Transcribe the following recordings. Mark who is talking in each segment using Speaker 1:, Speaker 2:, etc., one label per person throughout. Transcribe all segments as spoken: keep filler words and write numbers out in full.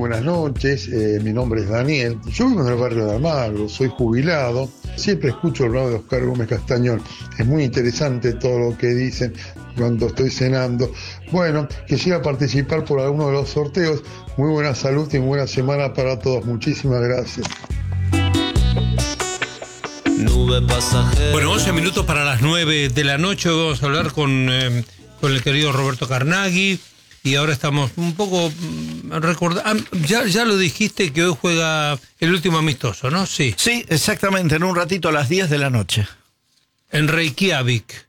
Speaker 1: buenas noches, eh, mi nombre es Daniel, yo vivo en el barrio de Almagro, soy jubilado, siempre escucho el programa de Oscar Gómez Castañón, es muy interesante todo lo que dicen cuando estoy cenando. Bueno, quisiera participar por alguno de los sorteos, muy buena salud y buena semana para todos, muchísimas gracias.
Speaker 2: Bueno, once minutos para las nueve de la noche, vamos a hablar con, eh, con el querido Roberto Carnaghi. Y ahora estamos un poco recordando. Ah, ya, ya lo dijiste que hoy juega el último amistoso, ¿no? Sí.
Speaker 3: Sí, exactamente, en un ratito a las diez de la noche.
Speaker 2: En Reykjavik.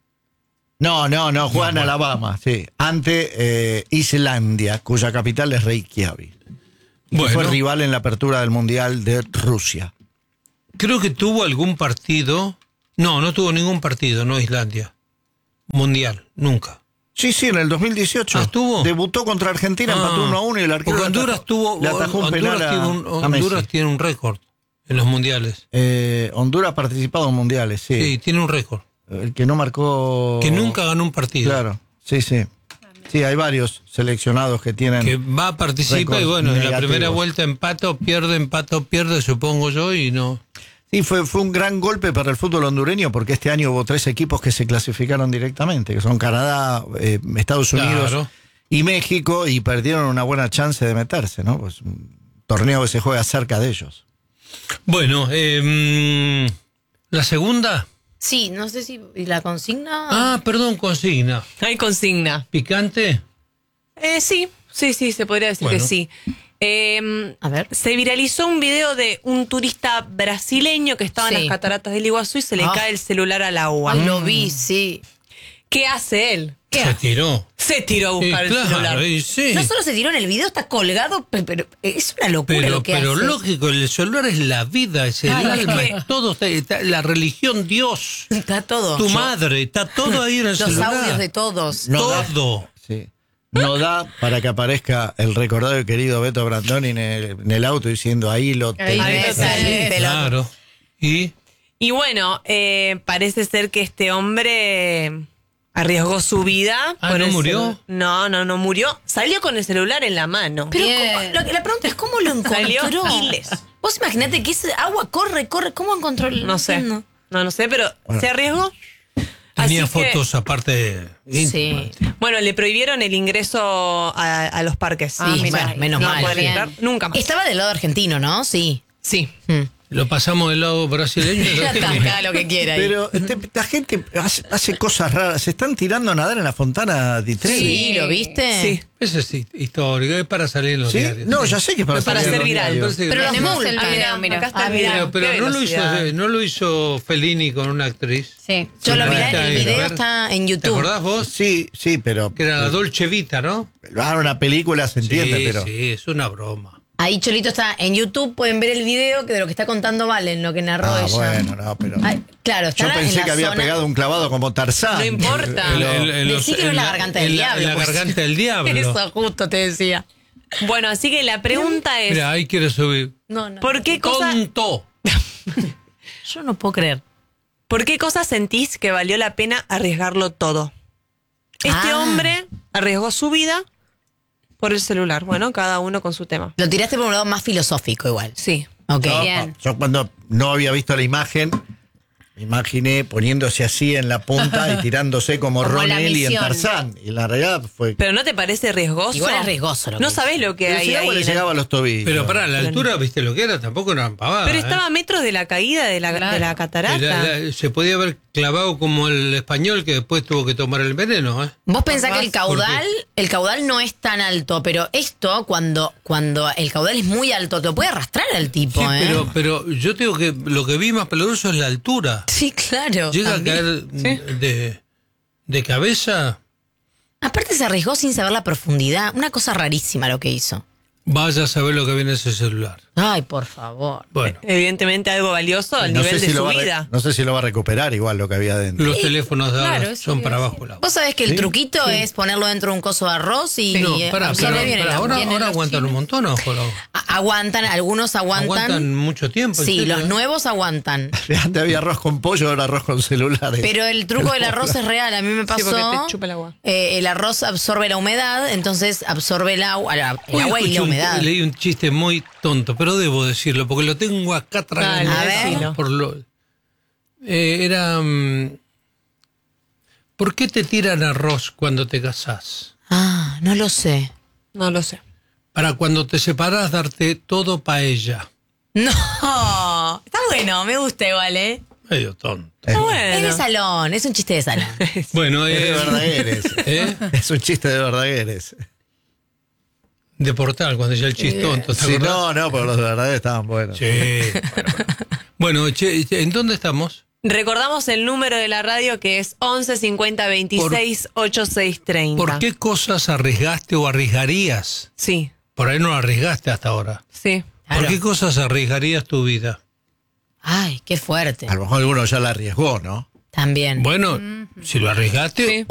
Speaker 3: No, no, no, juega en no, Alabama, sí. Ante eh, Islandia, cuya capital es Reykjavik. Bueno. Fue rival en la apertura del Mundial de Rusia.
Speaker 2: Creo que tuvo algún partido. No, no tuvo ningún partido, no Islandia. Mundial, nunca.
Speaker 3: Sí, sí, en el dos mil dieciocho.
Speaker 2: ¿Ah, estuvo?
Speaker 3: Debutó contra Argentina, ah, empató uno a uno y el arquero
Speaker 2: Honduras tuvo,
Speaker 3: le atajó un
Speaker 2: Honduras
Speaker 3: penal
Speaker 2: tiene un, a, a Honduras tiene un récord en los mundiales.
Speaker 3: Eh, Honduras ha participado en mundiales, sí.
Speaker 2: Sí, tiene un récord.
Speaker 3: El que no marcó...
Speaker 2: Que nunca ganó un partido.
Speaker 3: Claro, sí, sí. Sí, hay varios seleccionados que tienen...
Speaker 2: Que va a participar y bueno, negativos. En la primera vuelta empato, pierde, empato, pierde, supongo yo, y no...
Speaker 3: Sí, fue, fue un gran golpe para el fútbol hondureño porque este año hubo tres equipos que se clasificaron directamente, que son Canadá, eh, Estados Unidos claro. y México, y perdieron una buena chance de meterse, ¿no? Pues un torneo que se juega cerca de ellos.
Speaker 2: Bueno, eh, ¿la segunda?
Speaker 4: Sí, no sé si la consigna...
Speaker 2: Ah, perdón, consigna.
Speaker 5: Hay consigna.
Speaker 2: ¿Picante?
Speaker 5: Eh, sí, sí, sí, se podría decir bueno. que sí. Eh,
Speaker 4: a ver.
Speaker 5: Se viralizó un video de un turista brasileño que estaba sí. en las cataratas del Iguazú y se le ah. cae el celular al agua.
Speaker 4: Ay, lo vi, sí.
Speaker 5: ¿Qué hace él? ¿Qué
Speaker 2: se
Speaker 5: hace?
Speaker 2: tiró.
Speaker 5: Se tiró a buscar
Speaker 2: sí,
Speaker 5: el
Speaker 2: claro,
Speaker 5: celular.
Speaker 2: Sí.
Speaker 4: No solo se tiró en el video, está colgado, pero, pero es una locura
Speaker 2: pero,
Speaker 4: lo que
Speaker 2: pero
Speaker 4: hace.
Speaker 2: Pero lógico, el celular es la vida, es el Ay, alma, es todo, está, está, la religión, Dios.
Speaker 4: Está todo.
Speaker 2: Tu madre, está todo ahí en el
Speaker 4: Los
Speaker 2: celular.
Speaker 4: Los audios de todos.
Speaker 2: No todo.
Speaker 3: Sí. No da para que aparezca el recordado y querido Beto Brandoni en el, en el auto diciendo ahí lo tenés.
Speaker 2: Claro. ¿Y?
Speaker 5: Y bueno, eh, parece ser que este hombre arriesgó su vida.
Speaker 2: Ah, ¿no murió?
Speaker 5: Celu- no, no, no murió. Salió con el celular en la mano.
Speaker 4: Pero ¿cómo, lo, la pregunta es ¿cómo lo encontró?
Speaker 5: Salió iles.
Speaker 4: Vos imaginate que ese agua corre, corre. ¿Cómo encontró el...?
Speaker 5: No sé. No, no, no sé, pero bueno. se arriesgó.
Speaker 2: Tenía
Speaker 5: Así
Speaker 2: fotos
Speaker 5: que,
Speaker 2: aparte.
Speaker 4: Sí.
Speaker 5: Bueno, le prohibieron el ingreso a, a los parques.
Speaker 4: Sí, ah, mira, bueno, menos
Speaker 5: no
Speaker 4: mal.
Speaker 5: Entrar, nunca más.
Speaker 4: Estaba del lado argentino, ¿no? Sí.
Speaker 5: Sí.
Speaker 4: Hmm.
Speaker 2: Lo pasamos del lado brasileño.
Speaker 4: Ya está, acá lo que quiera. Ahí.
Speaker 3: Pero este, la gente hace, hace cosas raras. Se están tirando a nadar en la Fontana di Trevi.
Speaker 4: Sí, ¿lo viste?
Speaker 5: Sí.
Speaker 2: Eso es histórico, es para salir en los
Speaker 3: ¿Sí?
Speaker 2: diarios.
Speaker 3: No, ya sé que es para,
Speaker 5: es para
Speaker 3: salir
Speaker 5: ser viral.
Speaker 4: Pero lo tenemos el
Speaker 5: video, mira. Acá está el video.
Speaker 2: Pero, pero no, lo hizo, no lo hizo Fellini con una actriz.
Speaker 4: Sí. Yo lo miré, el video está en YouTube.
Speaker 2: ¿Te acordás vos?
Speaker 3: Sí, sí, pero...
Speaker 2: Que era la Dolce Vita, ¿no?
Speaker 3: Ah, una película, se entiende,
Speaker 2: sí,
Speaker 3: pero...
Speaker 2: Sí, es una broma.
Speaker 4: Ahí Cholito está en YouTube, pueden ver el video que de lo que está contando Valen, lo que narró
Speaker 3: ah,
Speaker 4: ella.
Speaker 3: Bueno, no, pero...
Speaker 4: Ay, claro, está
Speaker 3: yo pensé
Speaker 4: en
Speaker 3: que había
Speaker 4: zona...
Speaker 3: pegado un clavado como Tarzán.
Speaker 5: No importa.
Speaker 4: Decí que no es la garganta del
Speaker 2: en
Speaker 4: diablo.
Speaker 2: La, en la
Speaker 4: pues.
Speaker 2: garganta del diablo.
Speaker 4: Eso justo te decía.
Speaker 5: Bueno, así que la pregunta es...
Speaker 2: Mira, ahí quiere subir.
Speaker 4: No, no.
Speaker 5: ¿Por qué cosa...
Speaker 2: Tonto.
Speaker 4: Yo no puedo creer.
Speaker 5: ¿Por qué cosa sentís que valió la pena arriesgarlo todo? Este
Speaker 4: ah.
Speaker 5: hombre arriesgó su vida por el celular. Bueno, cada uno con su tema.
Speaker 4: Lo tiraste por un lado más filosófico igual.
Speaker 5: Sí.
Speaker 4: Ok.
Speaker 3: No,
Speaker 4: bien.
Speaker 3: Yo cuando no había visto la imagen, me imaginé poniéndose así en la punta y tirándose como, como Ron Ellie en Tarzán. Y la realidad fue...
Speaker 5: ¿Pero no te parece riesgoso?
Speaker 4: Igual es riesgoso. Lo que
Speaker 5: no
Speaker 4: hizo.
Speaker 5: sabés lo que
Speaker 3: Pero
Speaker 5: hay
Speaker 3: si el agua
Speaker 5: ahí.
Speaker 3: le llegaba a los tobillos.
Speaker 2: Pero para la altura, viste lo que era, tampoco eran pavadas.
Speaker 5: Pero estaba
Speaker 2: ¿eh?
Speaker 5: a metros de la caída de la,
Speaker 4: claro.
Speaker 5: de la catarata.
Speaker 2: La, la, se podía haber clavado como el español que después tuvo que tomar el veneno, ¿eh?
Speaker 4: Vos pensás que el caudal, el caudal no es tan alto, pero esto, cuando, cuando el caudal es muy alto, te lo puede arrastrar al tipo,
Speaker 2: sí,
Speaker 4: ¿eh?
Speaker 2: pero, pero yo te digo que lo que vi más peligroso es la altura.
Speaker 4: Sí, claro.
Speaker 2: Llega
Speaker 4: también.
Speaker 2: a caer
Speaker 5: ¿Sí?
Speaker 2: de, de cabeza.
Speaker 4: Aparte se arriesgó sin saber la profundidad. Una cosa rarísima lo que hizo.
Speaker 2: Vaya a saber lo que viene ese celular.
Speaker 4: Ay, por favor.
Speaker 2: Bueno,
Speaker 5: Evidentemente algo valioso al
Speaker 3: no
Speaker 5: nivel
Speaker 3: sé
Speaker 5: de
Speaker 3: si
Speaker 5: su
Speaker 3: lo va a re-
Speaker 5: vida.
Speaker 3: no sé si lo va a recuperar igual lo que había dentro.
Speaker 2: los teléfonos de ahora
Speaker 5: claro, eso
Speaker 2: son
Speaker 5: iba
Speaker 2: para
Speaker 5: a
Speaker 2: abajo el agua.
Speaker 4: Vos sabés que el
Speaker 3: ¿Sí?
Speaker 4: truquito es ponerlo dentro de un coso de arroz y,
Speaker 2: No,
Speaker 4: y
Speaker 2: pará,
Speaker 4: absorbe
Speaker 2: pero-
Speaker 4: bien el
Speaker 2: pero
Speaker 4: agua.
Speaker 2: ahora,
Speaker 4: Vienen
Speaker 2: ahora
Speaker 4: los
Speaker 2: aguantan
Speaker 4: chinos.
Speaker 2: un montón ojo, lo-
Speaker 4: A- Aguantan, algunos aguantan.
Speaker 2: aguantan mucho tiempo. ¿en
Speaker 4: Sí,
Speaker 2: serio?
Speaker 4: los nuevos aguantan.
Speaker 3: Antes había arroz con pollo, ahora arroz con celulares.
Speaker 4: Pero el truco del arroz es real. A mí me
Speaker 5: Sí,
Speaker 4: pasó.
Speaker 5: porque te chupa el agua.
Speaker 4: eh, el arroz absorbe la humedad, entonces absorbe el agua, la- el
Speaker 2: Hoy
Speaker 4: agua y
Speaker 2: escuché
Speaker 4: la
Speaker 2: un-
Speaker 4: humedad.
Speaker 2: leí un chiste muy tonto, pero debo decirlo, porque lo tengo acá tragando.
Speaker 4: Dale, A ver. decilo.
Speaker 2: Por lo, eh, era... mm, ¿por qué te tiran arroz cuando te casás?
Speaker 4: Ah, no lo sé.
Speaker 5: No lo sé.
Speaker 2: Para cuando te separás darte todo paella.
Speaker 4: No. Está bueno, me gusta igual, ¿eh?
Speaker 2: Medio tonto.
Speaker 3: Es,
Speaker 5: Está
Speaker 4: Es de
Speaker 5: bueno.
Speaker 4: salón, es un chiste de salón.
Speaker 2: Bueno,
Speaker 3: es de
Speaker 2: eh,
Speaker 3: Verdagueres.
Speaker 2: ¿eh?
Speaker 3: Es un chiste de Verdagueres.
Speaker 2: de Portal, cuando ya el chistón. ¿te
Speaker 3: Sí,
Speaker 2: acordás?
Speaker 3: no, no, pero los de Verdagueres estaban buenos.
Speaker 2: Sí. Bueno, bueno, che, che, ¿en dónde estamos?
Speaker 5: Recordamos el número de la radio que es once cincuenta veintiséis ochenta y seis treinta.
Speaker 2: ¿Por qué cosas arriesgaste o arriesgarías?
Speaker 5: Sí,
Speaker 2: Por ahí no lo arriesgaste hasta ahora.
Speaker 5: sí.
Speaker 2: ¿Por
Speaker 4: Claro.
Speaker 2: qué cosas arriesgarías tu vida?
Speaker 4: Ay, qué fuerte.
Speaker 3: A lo mejor alguno ya la arriesgó, ¿no?
Speaker 4: También.
Speaker 2: Bueno, si lo arriesgaste,
Speaker 5: Sí.